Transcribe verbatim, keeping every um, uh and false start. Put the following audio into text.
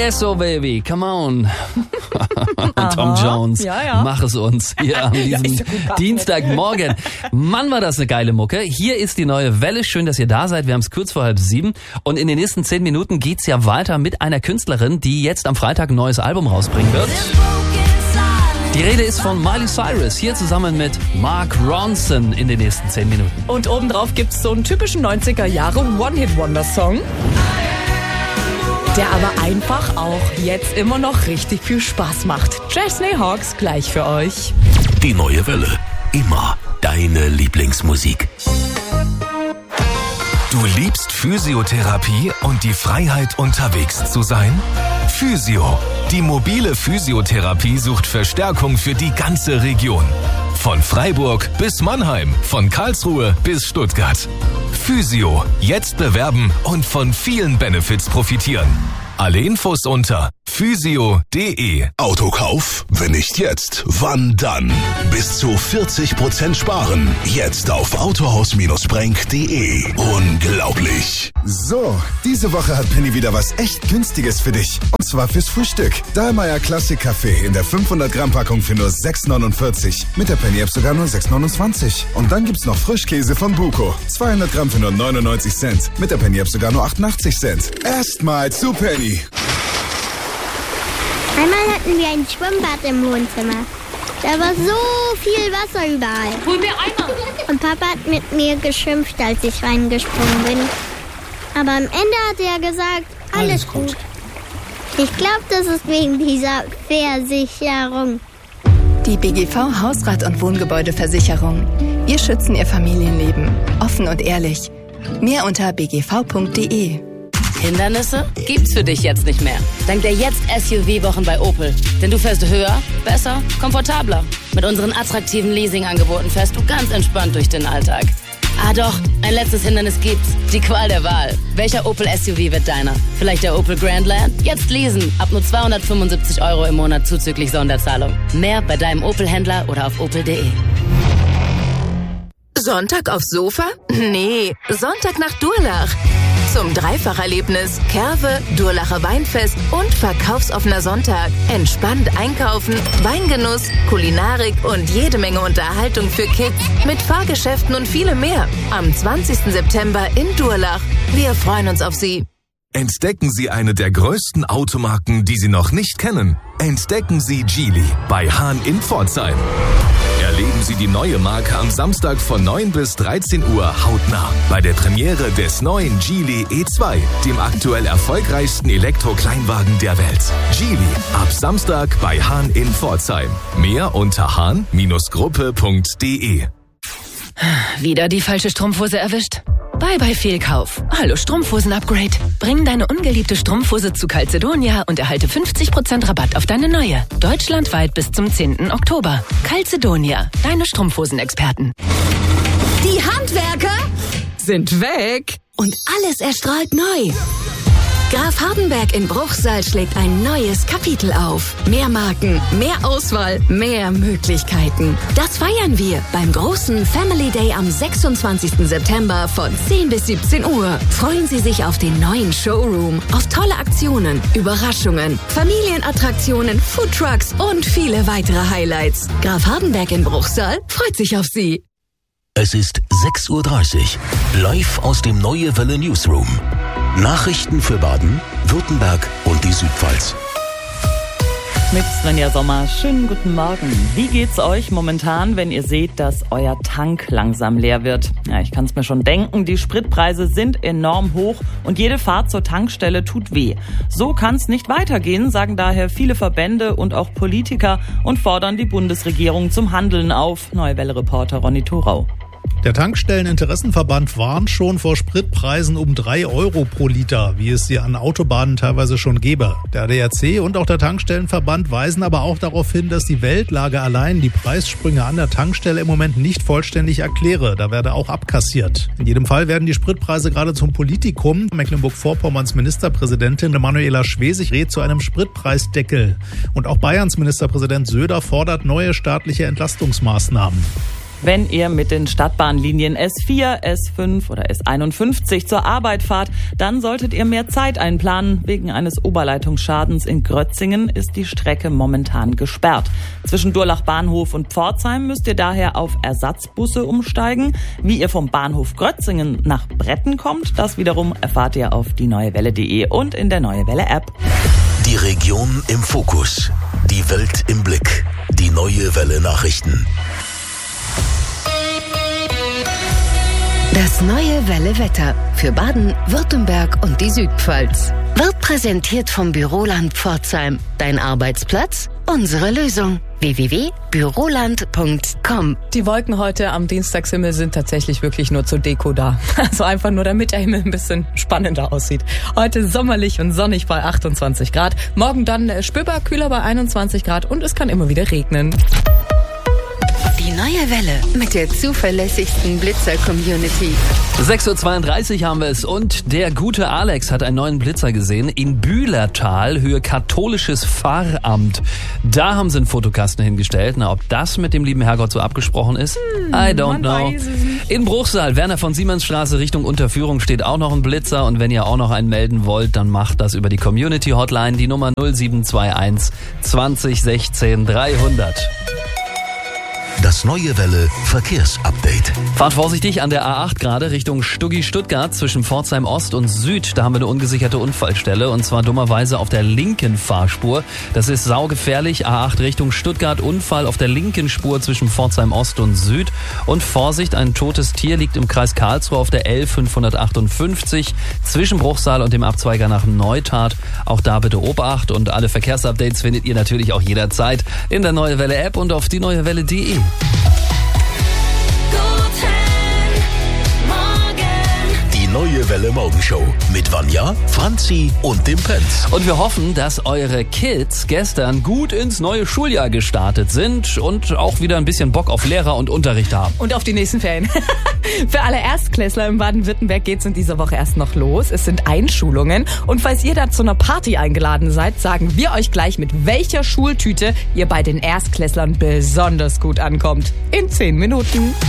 Tiesto, Baby, come on. Und Tom Jones, ja, ja. mach es uns hier an diesem ja, ja Dienstagmorgen. Mann, war das eine geile Mucke. Hier ist die neue Welle. Schön, dass ihr da seid. Wir haben es kurz vor halb sieben. Und in den nächsten zehn Minuten geht's ja weiter mit einer Künstlerin, die jetzt am Freitag ein neues Album rausbringen wird. Die Rede ist von Miley Cyrus, hier zusammen mit Mark Ronson in den nächsten zehn Minuten. Und obendrauf gibt's so einen typischen neunziger Jahre One-Hit-Wonder-Song, der aber einfach auch jetzt immer noch richtig viel Spaß macht. Chesney Hawkes gleich für euch. Die neue Welle. Immer deine Lieblingsmusik. Du liebst Physiotherapie und die Freiheit, unterwegs zu sein? Physio. Die mobile Physiotherapie sucht Verstärkung für die ganze Region. Von Freiburg bis Mannheim, von Karlsruhe bis Stuttgart. Physio. Jetzt bewerben und von vielen Benefits profitieren. Alle Infos unter physio punkt de. Autokauf? Wenn nicht jetzt, wann dann? Bis zu vierzig Prozent sparen. Jetzt auf autohaus Bindestrich brenk punkt de. Unglaublich. So, diese Woche hat Penny wieder was echt Günstiges für dich. Und zwar fürs Frühstück. Dahlmeier Classic Kaffee in der fünfhundert Gramm Packung für nur sechs neunundvierzig. Mit der Penny App sogar nur sechs neunundzwanzig. Und dann gibt's noch Frischkäse von Buko. zweihundert Gramm für nur neunundneunzig Cent. Mit der Penny App sogar nur achtundachtzig Cent. Erstmal zu Penny. Einmal hatten wir ein Schwimmbad im Wohnzimmer. Da war so viel Wasser überall. Hol mir Eimer. Und Papa hat mit mir geschimpft, als ich reingesprungen bin. Aber am Ende hat er gesagt, alles, alles gut. gut. Ich glaube, das ist wegen dieser Versicherung. Die B G V Hausrat- und Wohngebäudeversicherung. Wir schützen Ihr Familienleben. Offen und ehrlich. Mehr unter b g v punkt de. Hindernisse gibt's für dich jetzt nicht mehr. Dank der Jetzt S U V-Wochen bei Opel. Denn du fährst höher, besser, komfortabler. Mit unseren attraktiven Leasingangeboten fährst du ganz entspannt durch den Alltag. Ah doch, ein letztes Hindernis gibt's. Die Qual der Wahl. Welcher Opel S U V wird deiner? Vielleicht der Opel Grandland? Jetzt leasen. Ab nur zweihundertfünfundsiebzig Euro im Monat zuzüglich Sonderzahlung. Mehr bei deinem Opel-Händler oder auf opel punkt de. Sonntag aufs Sofa? Nee, Sonntag nach Durlach. Zum Dreifacherlebnis Kerwe, Durlacher Weinfest und verkaufsoffener Sonntag. Entspannt einkaufen, Weingenuss, Kulinarik und jede Menge Unterhaltung für Kids mit Fahrgeschäften und vielem mehr. Am zwanzigsten September in Durlach. Wir freuen uns auf Sie. Entdecken Sie eine der größten Automarken, die Sie noch nicht kennen. Entdecken Sie Geely bei Hahn in Pforzheim. Erleben Sie die neue Marke am Samstag von neun bis dreizehn Uhr hautnah bei der Premiere des neuen Geely E zwei, dem aktuell erfolgreichsten Elektro-Kleinwagen der Welt. Geely, ab Samstag bei Hahn in Pforzheim. Mehr unter hahn Gruppe punkt de. Wieder die falsche Strumpfhose erwischt? Bye bye Fehlkauf. Hallo Strumpfhosen-Upgrade. Bring deine ungeliebte Strumpfhose zu Calzedonia und erhalte fünfzig Prozent Rabatt auf deine neue. Deutschlandweit bis zum zehnten Oktober. Calzedonia, deine Strumpfhosen-Experten. Die Handwerker Sind weg. und alles erstrahlt neu. Graf Hardenberg in Bruchsal schlägt ein neues Kapitel auf. Mehr Marken, mehr Auswahl, mehr Möglichkeiten. Das feiern wir beim großen Family Day am sechsundzwanzigsten September von zehn bis siebzehn Uhr. Freuen Sie sich auf den neuen Showroom, auf tolle Aktionen, Überraschungen, Familienattraktionen, Foodtrucks und viele weitere Highlights. Graf Hardenberg in Bruchsal freut sich auf Sie. Es ist sechs Uhr dreißig. Live aus dem Neue Welle Newsroom. Nachrichten für Baden, Württemberg und die Südpfalz. Mit Svenja Sommer. Schönen guten Morgen. Wie geht's euch momentan, wenn ihr seht, dass euer Tank langsam leer wird? Ja, ich kann's mir schon denken, die Spritpreise sind enorm hoch und jede Fahrt zur Tankstelle tut weh. So kann's nicht weitergehen, sagen daher viele Verbände und auch Politiker und fordern die Bundesregierung zum Handeln auf. Neue Welle-Reporter Ronny Thorau. Der Tankstelleninteressenverband warnt schon vor Spritpreisen um drei Euro pro Liter, wie es sie an Autobahnen teilweise schon gäbe. Der A D A C und auch der Tankstellenverband weisen aber auch darauf hin, dass die Weltlage allein die Preissprünge an der Tankstelle im Moment nicht vollständig erkläre. Da werde auch abkassiert. In jedem Fall werden die Spritpreise gerade zum Politikum. Mecklenburg-Vorpommerns Ministerpräsidentin Manuela Schwesig rät zu einem Spritpreisdeckel. Und auch Bayerns Ministerpräsident Söder fordert neue staatliche Entlastungsmaßnahmen. Wenn ihr mit den Stadtbahnlinien S vier, S fünf oder S einundfünfzig zur Arbeit fahrt, dann solltet ihr mehr Zeit einplanen. Wegen eines Oberleitungsschadens in Grötzingen ist die Strecke momentan gesperrt. Zwischen Durlach Bahnhof und Pforzheim müsst ihr daher auf Ersatzbusse umsteigen. Wie ihr vom Bahnhof Grötzingen nach Bretten kommt, das wiederum erfahrt ihr auf die neue welle punkt de und in der Neue Welle App. Die Region im Fokus. Die Welt im Blick. Die Neue Welle Nachrichten. Das Neue Welle Wetter für Baden, Württemberg und die Südpfalz wird präsentiert vom Büroland Pforzheim. Dein Arbeitsplatz, unsere Lösung. w w w punkt büroland punkt com. Die Wolken heute am Dienstagshimmel sind tatsächlich wirklich nur zur Deko da. Also einfach nur, damit der Himmel ein bisschen spannender aussieht. Heute sommerlich und sonnig bei achtundzwanzig Grad. Morgen dann spürbar kühler bei einundzwanzig Grad und es kann immer wieder regnen. Die Neue Welle mit der zuverlässigsten Blitzer-Community. sechs Uhr zweiunddreißig haben wir es und der gute Alex hat einen neuen Blitzer gesehen in Bühlertal, Höhe katholisches Pfarramt. Da haben sie einen Fotokasten hingestellt. Na, ob das mit dem lieben Herrgott so abgesprochen ist? Hm, I don't know. In Bruchsal, Werner von Siemensstraße Richtung Unterführung steht auch noch ein Blitzer und wenn ihr auch noch einen melden wollt, dann macht das über die Community Hotline, die Nummer null sieben zwei eins zwanzig sechzehn dreihundert. Das Neue Welle Verkehrsupdate. Fahrt vorsichtig an der A acht gerade Richtung Stuggi-Stuttgart zwischen Pforzheim Ost und Süd. Da haben wir eine ungesicherte Unfallstelle und zwar dummerweise auf der linken Fahrspur. Das ist saugefährlich. A acht Richtung Stuttgart, Unfall auf der linken Spur zwischen Pforzheim Ost und Süd. Und Vorsicht, ein totes Tier liegt im Kreis Karlsruhe auf der L fünfhundertachtundfünfzig zwischen Bruchsal und dem Abzweiger nach Neustadt. Auch da bitte Obacht und alle Verkehrsupdates findet ihr natürlich auch jederzeit in der Neue Welle App und auf die neue welle punkt de. Die Neue Welle Morgenshow mit Vanja, Franzi und dem Pence. Und wir hoffen, dass eure Kids gestern gut ins neue Schuljahr gestartet sind und auch wieder ein bisschen Bock auf Lehrer und Unterricht haben. Und auf die nächsten Ferien. Für alle Erstklässler in Baden-Württemberg geht's in dieser Woche erst noch los. Es sind Einschulungen. Und falls ihr da zu einer Party eingeladen seid, sagen wir euch gleich, mit welcher Schultüte ihr bei den Erstklässlern besonders gut ankommt. In zehn Minuten.